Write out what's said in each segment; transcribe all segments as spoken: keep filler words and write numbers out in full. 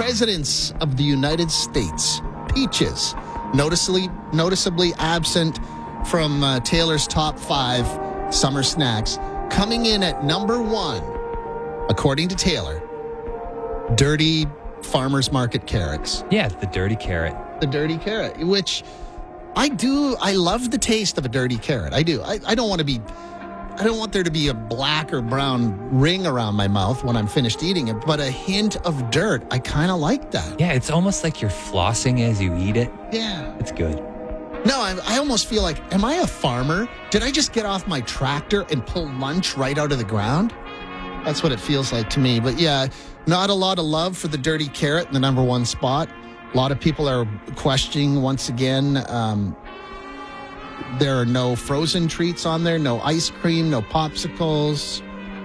presidents of the United States. Peaches, noticeably, noticeably absent from uh, Taylor's top five summer snacks. Coming in at number one, according to Taylor, dirty farmer's market carrots. Yeah, the dirty carrot. The dirty carrot, which I do. I love the taste of a dirty carrot. I do. I, I don't want to be, I don't want there to be a black or brown ring around my mouth when I'm finished eating it, but a hint of dirt. I kind of like that. Yeah, it's almost like you're flossing as you eat it. Yeah. It's good. No, I, I almost feel like, am I a farmer? Did I just get off my tractor and pull lunch right out of the ground? That's what it feels like to me. But yeah, not a lot of love for the dirty carrot in the number one spot. A lot of people are questioning once again. Um, there are no frozen treats on there, no ice cream, no popsicles.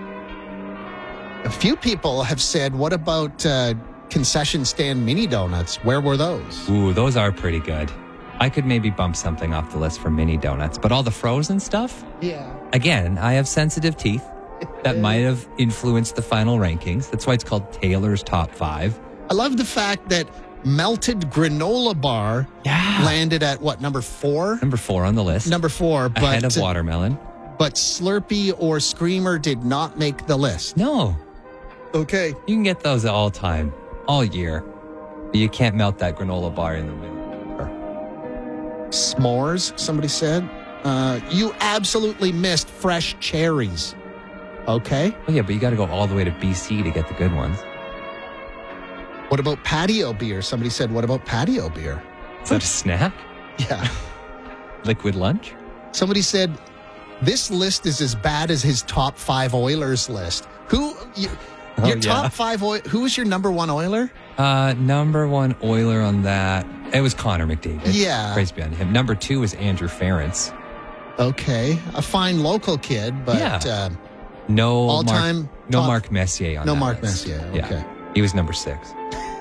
A few people have said, what about uh, concession stand mini donuts? Where were those? Ooh, those are pretty good. I could maybe bump something off the list for mini donuts, but all the frozen stuff? Yeah. Again, I have sensitive teeth. That might have influenced the final rankings. That's why it's called Taylor's Top Five. I love the fact that melted granola bar Yeah. landed at what, number four? Number four on the list. Number four, but Ahead of watermelon. but Slurpee or Screamer did not make the list. No. Okay. You can get those all time, all year. But you can't melt that granola bar in the middle. S'mores, somebody said. Uh, you absolutely missed fresh cherries. Okay. Oh, yeah, but you got to go all the way to B C to get the good ones. What about patio beer? Somebody said, what about patio beer? Is that a snack? Yeah. Liquid lunch? Somebody said, this list is as bad as his top five Oilers list. Who, you, Oh, your yeah. top five, Oil, who was your number one Oiler? Uh, number one Oiler on that, it was Connor McDavid. Yeah. Praise be on him. Number two was Andrew Ference. Okay. A fine local kid, but Yeah. uh, No all-time Mark, no top- Mark Messier on no that Mark list. Messier. Yeah. Okay. He was number six.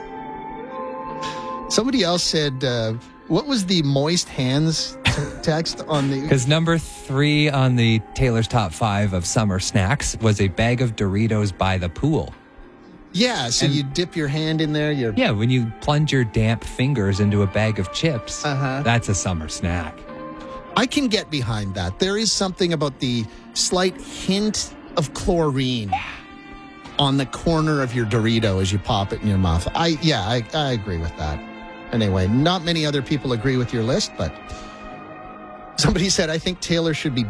Somebody else said, uh, what was the moist hands t- text on the... Because number three on the Taylor's Top Five of summer snacks was a bag of Doritos by the pool. Yeah, so And- you dip your hand in there, you're... Yeah, when you plunge your damp fingers into a bag of chips, Uh-huh. that's a summer snack. I can get behind that. There is something about the slight hint of chlorine on the corner of your Dorito as you pop it in your mouth. I yeah, I, I agree with that. Anyway, not many other people agree with your list, but somebody said, I think Taylor should be